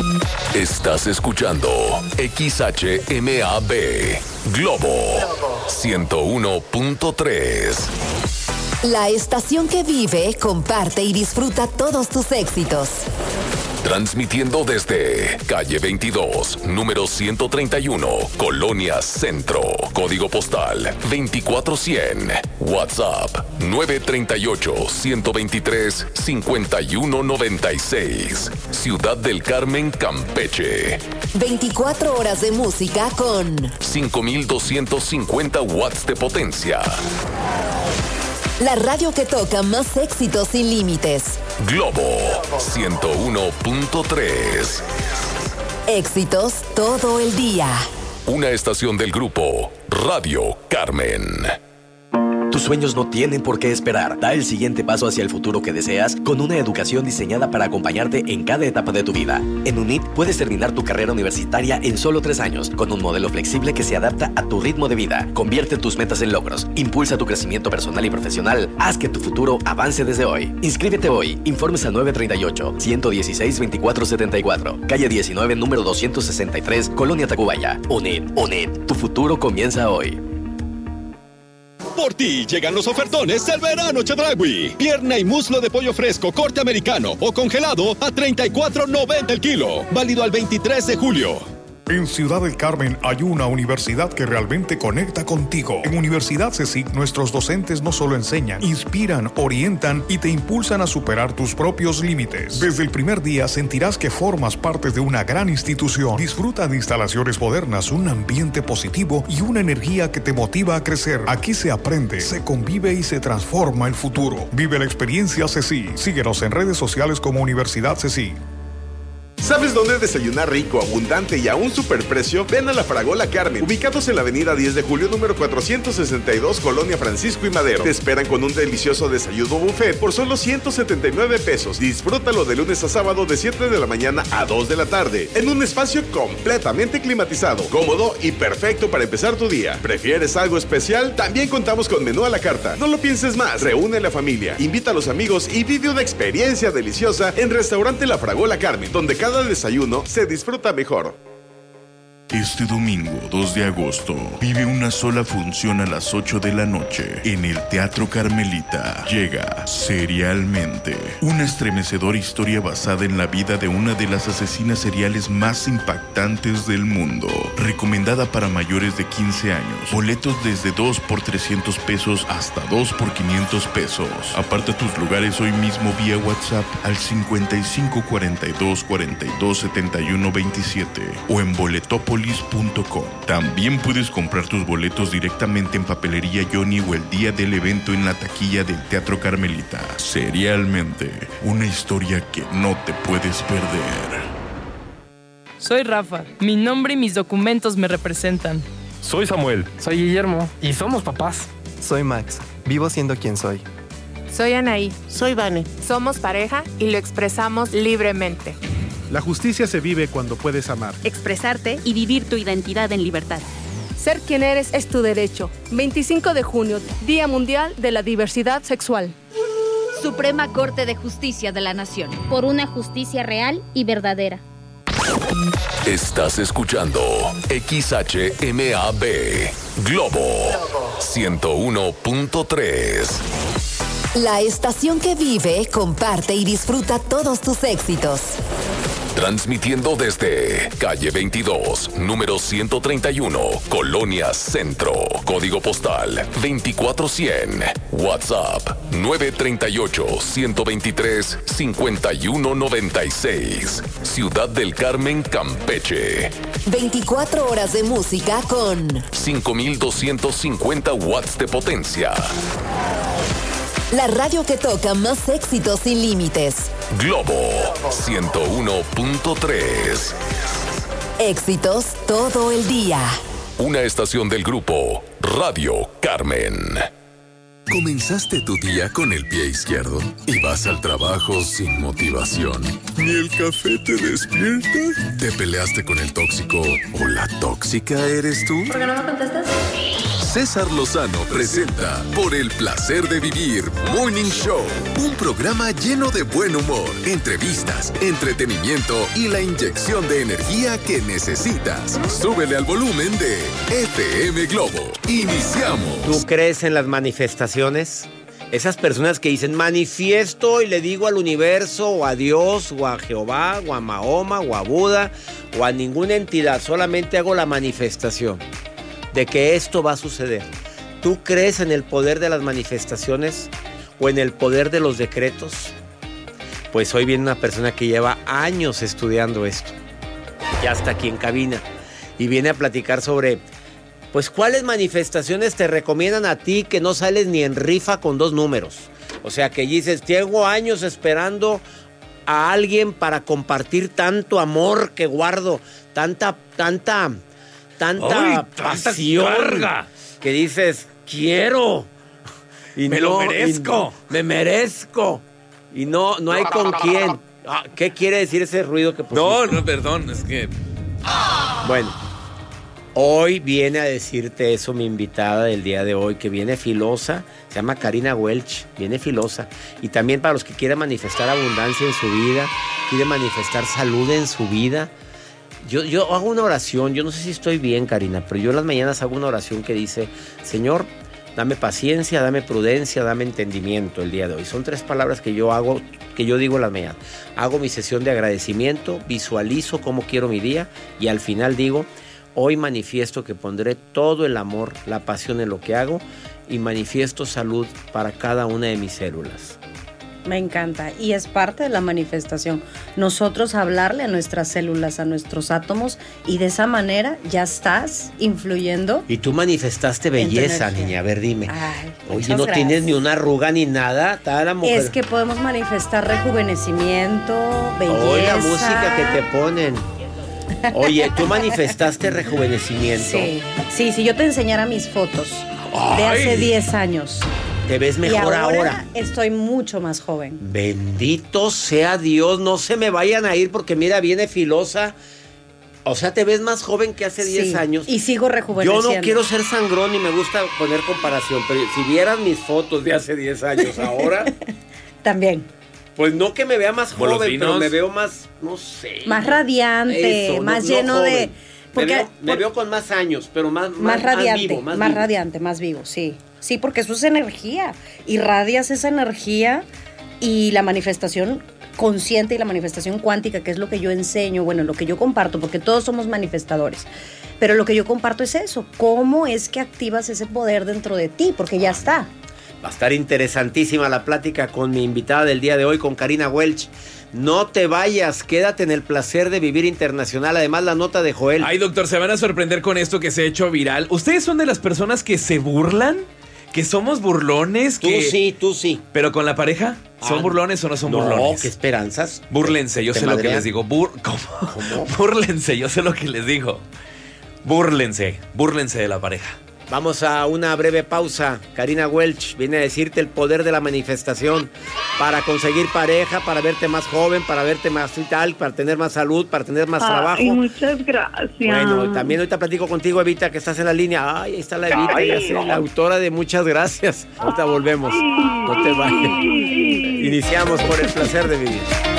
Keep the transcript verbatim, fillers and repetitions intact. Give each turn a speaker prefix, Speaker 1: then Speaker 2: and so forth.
Speaker 1: Estás escuchando X H M A B Globo ciento uno punto tres.
Speaker 2: La estación que vive, comparte y disfruta todos tus éxitos.
Speaker 1: Transmitiendo desde calle veintidós, número ciento treinta y uno, Colonia Centro. Código postal veinticuatro cien. WhatsApp nueve tres ocho, uno dos tres, cinco uno nueve seis. Ciudad del Carmen, Campeche.
Speaker 2: veinticuatro horas de música con
Speaker 1: cinco mil doscientos cincuenta watts de potencia.
Speaker 2: La radio que toca más éxitos sin límites.
Speaker 1: Globo ciento uno punto tres.
Speaker 2: Éxitos todo el día.
Speaker 1: Una estación del grupo Radio Carmen.
Speaker 3: Tus sueños no tienen por qué esperar. Da el siguiente paso hacia el futuro que deseas con una educación diseñada para acompañarte en cada etapa de tu vida. En UNIT puedes terminar tu carrera universitaria en solo tres años, con un modelo flexible que se adapta a tu ritmo de vida. Convierte tus metas en logros, impulsa tu crecimiento personal y profesional, haz que tu futuro avance desde hoy. Inscríbete hoy. Informes al nueve tres ocho, uno uno seis, veinticuatro setenta y cuatro. Calle diecinueve, número doscientos sesenta y tres, Colonia Tacubaya. UNIT, UNIT, tu futuro comienza hoy.
Speaker 4: Por ti llegan los ofertones del verano Chedraui. Pierna y muslo de pollo fresco, corte americano o congelado a treinta y cuatro noventa el kilo. Válido al veintitrés de julio.
Speaker 5: En Ciudad del Carmen hay una universidad que realmente conecta contigo. En Universidad CECIC, nuestros docentes no solo enseñan, inspiran, orientan y te impulsan a superar tus propios límites. Desde el primer día sentirás que formas parte de una gran institución. Disfruta de instalaciones modernas, un ambiente positivo y una energía que te motiva a crecer. Aquí se aprende, se convive y se transforma el futuro. Vive la experiencia CECIC. Síguenos en redes sociales como Universidad CECIC.
Speaker 6: ¿Sabes dónde desayunar rico, abundante y a un superprecio? Ven a la Fragola Carmen, ubicados en la avenida diez de julio, número cuatrocientos sesenta y dos, Colonia Francisco y Madero. Te esperan con un delicioso desayuno buffet por solo ciento setenta y nueve pesos. Disfrútalo de lunes a sábado de siete de la mañana a dos de la tarde, en un espacio completamente climatizado, cómodo y perfecto para empezar tu día. ¿Prefieres algo especial? También contamos con menú a la carta. No lo pienses más, reúne a la familia, invita a los amigos y vive una experiencia deliciosa en Restaurante La Fragola Carmen, donde cada desayuno se disfruta mejor.
Speaker 7: Este domingo dos de agosto vive una sola función a las ocho de la noche en el Teatro Carmelita. Llega Serialmente, una estremecedora historia basada en la vida de una de las asesinas seriales más impactantes del mundo. Recomendada para mayores de quince años. Boletos desde dos por trescientos pesos hasta dos por quinientos pesos. Aparta tus lugares hoy mismo vía WhatsApp al cincuenta y cinco cuarenta y dos cuarenta y dos setenta y uno veintisiete o en boletopolis punto com. También puedes comprar tus boletos directamente en Papelería Johnny o el día del evento en la taquilla del Teatro Carmelita. Serialmente, una historia que no te puedes perder.
Speaker 8: Soy Rafa. Mi nombre y mis documentos me representan.
Speaker 9: Soy Samuel.
Speaker 10: Soy Guillermo.
Speaker 9: Y somos papás.
Speaker 10: Soy Max. Vivo siendo quien soy.
Speaker 11: Soy Anaí.
Speaker 12: Soy Vane.
Speaker 11: Somos pareja y lo expresamos libremente.
Speaker 13: La justicia se vive cuando puedes amar,
Speaker 14: expresarte y vivir tu identidad en libertad.
Speaker 15: Ser quien eres es tu derecho. veinticinco de junio, Día Mundial de la Diversidad Sexual.
Speaker 14: Suprema Corte de Justicia de la Nación. Por una justicia real y verdadera.
Speaker 1: Estás escuchando X H M A B Globo ciento uno punto tres.
Speaker 2: La estación que vive, comparte y disfruta todos tus éxitos.
Speaker 1: Transmitiendo desde calle veintidós, número ciento treinta y uno, Colonia Centro. Código postal veinticuatro cien. WhatsApp nueve tres ocho, uno dos tres, cinco uno nueve seis. Ciudad del Carmen, Campeche.
Speaker 2: veinticuatro horas de música con
Speaker 1: cinco mil doscientos cincuenta watts de potencia.
Speaker 2: La radio que toca más éxitos sin límites.
Speaker 1: Globo ciento uno punto tres.
Speaker 2: Éxitos todo el día.
Speaker 1: Una estación del grupo Radio Carmen.
Speaker 16: ¿Comenzaste tu día con el pie izquierdo y vas al trabajo sin motivación? ¿Ni el café te despierta? ¿Te peleaste con el tóxico o la tóxica eres tú?
Speaker 17: ¿Por qué no me contestas?
Speaker 16: César Lozano presenta Por el placer de vivir Morning Show, un programa lleno de buen humor, entrevistas, entretenimiento y la inyección de energía que necesitas. Súbele al volumen de F M Globo. Iniciamos.
Speaker 12: ¿Tú crees en las manifestaciones? Esas personas que dicen manifiesto y le digo al universo o a Dios o a Jehová o a Mahoma o a Buda o a ninguna entidad, solamente hago la manifestación de que esto va a suceder. ¿Tú crees en el poder de las manifestaciones o en el poder de los decretos? Pues hoy viene una persona que lleva años estudiando esto, ya está aquí en cabina y viene a platicar sobre... Pues, ¿cuáles manifestaciones te recomiendan a ti que no sales ni en rifa con dos números? O sea, que dices, tengo años esperando a alguien para compartir tanto amor que guardo, tanta, tanta, tanta
Speaker 17: ¡Ay,
Speaker 12: pasión!
Speaker 17: Tanta
Speaker 12: que dices, quiero. Y
Speaker 17: ¡Me
Speaker 12: no,
Speaker 17: lo merezco!
Speaker 12: Y, me merezco. Y no, no hay con quién. Ah, ¿qué quiere decir ese ruido que pusiste?
Speaker 17: No, no, perdón, es que...
Speaker 12: Bueno. Hoy viene a decirte eso mi invitada del día de hoy, que viene filosa, se llama Karina Welch, viene filosa. Y también para los que quieren manifestar abundancia en su vida, quieren manifestar salud en su vida. Yo, yo hago una oración, yo no sé si estoy bien, Karina, pero yo en las mañanas hago una oración que dice, Señor, dame paciencia, dame prudencia, dame entendimiento el día de hoy. Son tres palabras que yo hago, que yo digo en las mañanas. Hago mi sesión de agradecimiento, visualizo cómo quiero mi día y al final digo... Hoy manifiesto que pondré todo el amor, la pasión en lo que hago y manifiesto salud para cada una de mis células.
Speaker 18: Me encanta y es parte de la manifestación. Nosotros hablarle a nuestras células, a nuestros átomos y de esa manera ya estás influyendo.
Speaker 12: Y tú manifestaste belleza, niña. A ver, dime.
Speaker 18: Ay,
Speaker 12: Oye, no
Speaker 18: gracias.
Speaker 12: tienes ni una arruga ni nada. Está la mujer.
Speaker 18: Es que podemos manifestar rejuvenecimiento, belleza.
Speaker 12: Oye, la música que te ponen. Oye, ¿tú manifestaste rejuvenecimiento?
Speaker 18: Sí, sí, si yo te enseñara mis fotos
Speaker 12: Ay.
Speaker 18: de hace diez años.
Speaker 12: Te ves mejor
Speaker 18: y ahora.
Speaker 12: ahora.
Speaker 18: Estoy mucho más joven.
Speaker 12: Bendito sea Dios, no se me vayan a ir porque mira, viene filosa. O sea, te ves más joven que hace diez
Speaker 18: Sí,
Speaker 12: años.
Speaker 18: y sigo rejuveneciendo.
Speaker 12: Yo no quiero ser sangrón y me gusta poner comparación, pero si vieran mis fotos de hace diez años ahora...
Speaker 18: También.
Speaker 12: Pues no que me vea más
Speaker 17: ¿Como los
Speaker 12: joven,
Speaker 17: vinos?
Speaker 12: pero me veo más, no sé.
Speaker 18: Más radiante,
Speaker 12: Eso, no-
Speaker 18: más
Speaker 12: no
Speaker 18: lleno
Speaker 12: joven.
Speaker 18: de...
Speaker 12: Me, veo, me
Speaker 18: por-
Speaker 12: veo con más años, pero más, más,
Speaker 18: más radiante,
Speaker 12: vivo,
Speaker 18: más,
Speaker 12: más vivo.
Speaker 18: radiante, más vivo, sí. Sí, porque eso es energía. Irradias esa energía y la manifestación consciente y la manifestación cuántica, que es lo que yo enseño, bueno, lo que yo comparto, porque todos somos manifestadores. Pero lo que yo comparto es eso, cómo es que activas ese poder dentro de ti, porque ya está.
Speaker 12: Va a estar interesantísima la plática con mi invitada del día de hoy, con Karina Welch. No te vayas, quédate en el placer de vivir internacional. Además, la nota de Joel.
Speaker 17: Ay, doctor, se van a sorprender con esto que se ha hecho viral. ¿Ustedes son de las personas que se burlan? ¿Que somos burlones?
Speaker 12: Tú
Speaker 17: que...
Speaker 12: sí, tú sí.
Speaker 17: ¿Pero con la pareja? ¿Son
Speaker 12: Ah,
Speaker 17: burlones o no son
Speaker 12: no,
Speaker 17: burlones?
Speaker 12: ¿qué esperanzas?
Speaker 17: Búrlense, yo
Speaker 12: ¿Te
Speaker 17: sé lo que
Speaker 12: madrean?
Speaker 17: les digo. Bur... ¿Cómo? ¿Cómo? Búrlense, yo sé lo que les digo. Búrlense, búrlense de la pareja.
Speaker 12: Vamos a una breve pausa. Karina Welch viene a decirte el poder de la manifestación para conseguir pareja, para verte más joven, para verte más vital, para tener más salud, para tener más
Speaker 19: Ay,
Speaker 12: trabajo.
Speaker 19: muchas gracias.
Speaker 12: Bueno, también ahorita platico contigo, Evita, que estás en la línea. Ay, ahí está la Evita,
Speaker 19: Ay,
Speaker 12: ya sé,
Speaker 19: no.
Speaker 12: la autora de Muchas Gracias. Ahorita volvemos. No te vayas. Iniciamos por el placer de vivir.